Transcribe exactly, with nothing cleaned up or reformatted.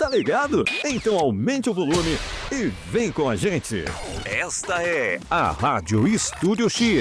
Tá ligado? Então aumente o volume e vem com a gente. Esta é a Rádio Estúdio X.